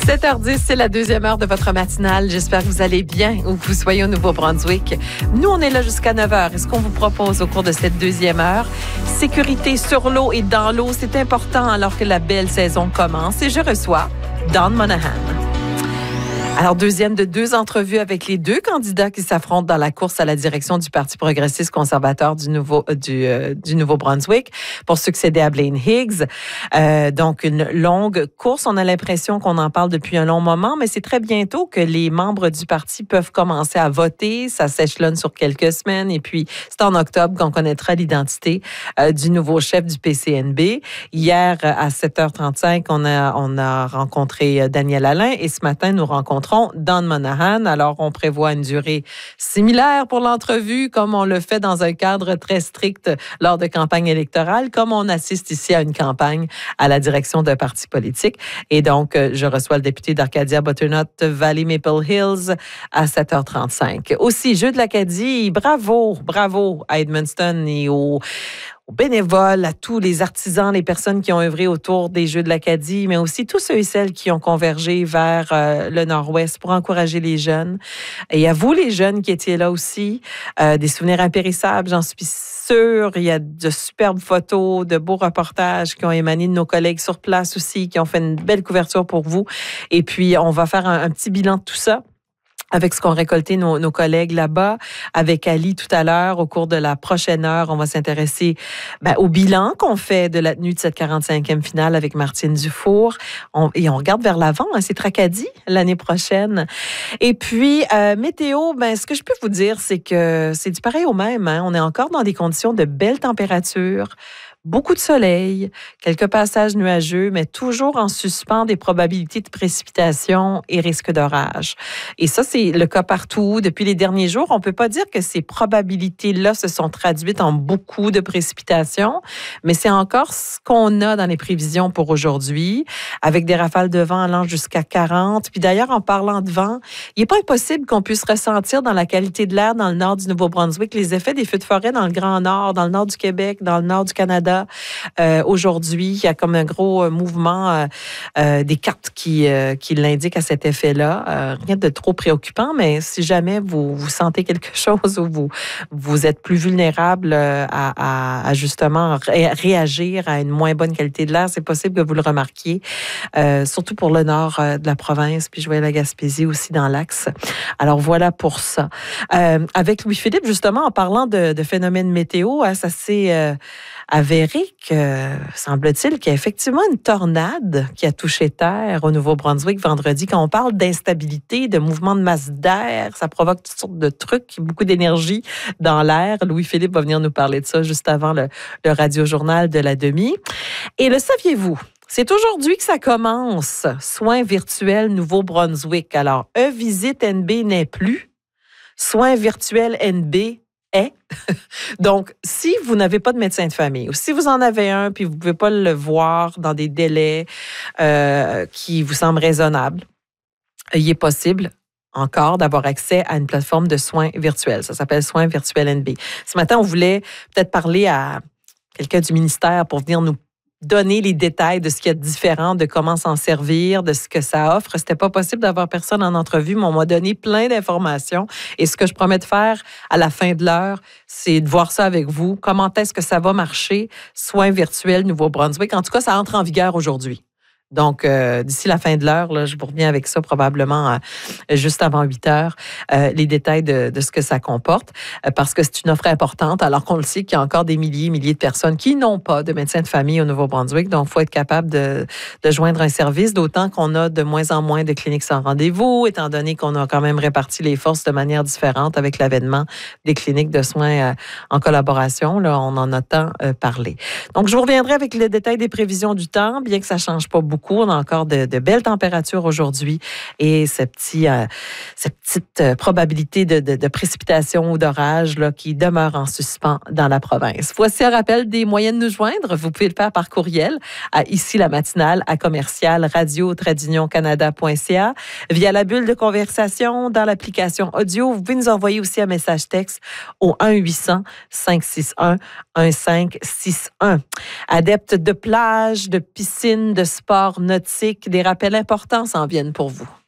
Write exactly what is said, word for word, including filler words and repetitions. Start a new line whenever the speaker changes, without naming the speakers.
sept heures dix, c'est la deuxième heure de votre matinale. J'espère que vous allez bien où que vous soyez au Nouveau-Brunswick. Nous, on est là jusqu'à neuf heures. Et ce qu'on vous propose au cours de cette deuxième heure, sécurité sur l'eau et dans l'eau, c'est important alors que la belle saison commence. Et je reçois Dawn Monahan. Alors, deuxième de deux entrevues avec les deux candidats qui s'affrontent dans la course à la direction du Parti progressiste conservateur du, nouveau, euh, du, euh, du Nouveau-Brunswick pour succéder à Blaine Higgs. Euh, donc, une longue course. On a l'impression qu'on en parle depuis un long moment, mais c'est très bientôt que les membres du parti peuvent commencer à voter. Ça s'échelonne sur quelques semaines. Et puis, c'est en octobre qu'on connaîtra l'identité euh, du nouveau chef du P C N B. Hier, à sept heures trente-cinq, on a, on a rencontré Daniel Alain et ce matin, nous rencontrons Dawn Monahan. Alors, on prévoit une durée similaire pour l'entrevue, comme on le fait dans un cadre très strict lors de campagne électorale, comme on assiste ici à une campagne à la direction d'un parti politique. Et donc, je reçois le député d'Arcadia Butternut Valley Maple Hills à sept heures trente-cinq. Aussi, Jeux de l'Acadie, bravo, bravo à Edmundston et au aux bénévoles, à tous les artisans, les personnes qui ont œuvré autour des Jeux de l'Acadie, mais aussi tous ceux et celles qui ont convergé vers euh, le Nord-Ouest pour encourager les jeunes. Et à vous, les jeunes qui étiez là aussi, euh, des souvenirs impérissables, j'en suis sûre. Il y a de superbes photos, de beaux reportages qui ont émané de nos collègues sur place aussi, qui ont fait une belle couverture pour vous. Et puis, on va faire un, un petit bilan de tout ça avec ce qu'ont récolté nos, nos collègues là-bas. Avec Ali tout à l'heure, au cours de la prochaine heure, on va s'intéresser ben, au bilan qu'on fait de la tenue de cette quarante-cinquième finale avec Martine Dufour. On, et on regarde vers l'avant, hein, c'est Tracadie l'année prochaine. Et puis, euh, météo, ben, ce que je peux vous dire, c'est que c'est du pareil au même. Hein. On est encore dans des conditions de belles températures. Beaucoup de soleil, quelques passages nuageux, mais toujours en suspens des probabilités de précipitation et risque d'orage. Et ça, c'est le cas partout. Depuis les derniers jours, on ne peut pas dire que ces probabilités-là se sont traduites en beaucoup de précipitations, mais c'est encore ce qu'on a dans les prévisions pour aujourd'hui, avec des rafales de vent allant jusqu'à quarante. Puis d'ailleurs, en parlant de vent, il n'est pas impossible qu'on puisse ressentir dans la qualité de l'air dans le nord du Nouveau-Brunswick les effets des feux de forêt dans le Grand Nord, dans le nord du Québec, dans le nord du Canada. Euh, aujourd'hui, il y a comme un gros euh, mouvement euh, euh, des cartes qui, euh, qui l'indiquent à cet effet-là. Euh, rien de trop préoccupant, mais si jamais vous, vous sentez quelque chose ou vous, vous êtes plus vulnérable à, à, à justement ré- réagir à une moins bonne qualité de l'air, c'est possible que vous le remarquiez, euh, surtout pour le nord euh, de la province, puis je voyais la Gaspésie aussi dans l'axe. Alors voilà pour ça. Euh, avec Louis-Philippe, justement, en parlant de, de phénomènes météo, hein, ça s'est euh, avéré que, semble-t-il, qu'il y a effectivement une tornade qui a touché terre au Nouveau-Brunswick vendredi. Quand on parle d'instabilité, de mouvement de masse d'air, ça provoque toutes sortes de trucs, beaucoup d'énergie dans l'air. Louis-Philippe va venir nous parler de ça juste avant le, le radio-journal de la demi. Et le saviez-vous? C'est aujourd'hui que ça commence. Soins virtuels Nouveau-Brunswick. Alors, E-Visite N B n'est plus. Soins virtuels N B est. Donc, si vous n'avez pas de médecin de famille ou si vous en avez un puis vous ne pouvez pas le voir dans des délais euh, qui vous semblent raisonnables, il est possible encore d'avoir accès à une plateforme de soins virtuels. Ça s'appelle Soins virtuels N B. Ce matin, on voulait peut-être parler à quelqu'un du ministère pour venir nous donner les détails de ce qu'il y a de différent, de comment s'en servir, de ce que ça offre. C'était pas possible d'avoir personne en entrevue, mais on m'a donné plein d'informations. Et ce que je promets de faire à la fin de l'heure, c'est de voir ça avec vous. Comment est-ce que ça va marcher? Soins virtuels Nouveau-Brunswick. En tout cas, ça entre en vigueur aujourd'hui. Donc, euh, d'ici la fin de l'heure, là, je vous reviens avec ça probablement euh, juste avant huit heures, euh, les détails de, de ce que ça comporte, euh, parce que c'est une offre importante, alors qu'on le sait qu'il y a encore des milliers et milliers de personnes qui n'ont pas de médecin de famille au Nouveau-Brunswick. Donc, il faut être capable de, de joindre un service, d'autant qu'on a de moins en moins de cliniques sans rendez-vous, étant donné qu'on a quand même réparti les forces de manière différente avec l'avènement des cliniques de soins euh, en collaboration. Là, on en a tant euh, parlé. Donc, je vous reviendrai avec le détail des prévisions du temps, bien que ça ne change pas beaucoup. On a encore de, de belles températures aujourd'hui et ce petit, euh, cette petite euh, probabilité de, de, de précipitation ou d'orage là, qui demeure en suspens dans la province. Voici un rappel des moyens de nous joindre. Vous pouvez le faire par courriel à ici la matinale à commercial radio tradunion canada point c a via la bulle de conversation dans l'application audio. Vous pouvez nous envoyer aussi un message texte au un huit cents cinq six un un cinq six un. Adeptes de plage, de piscine, de sport, sports nautiques. Des rappels importants s'en viennent pour vous.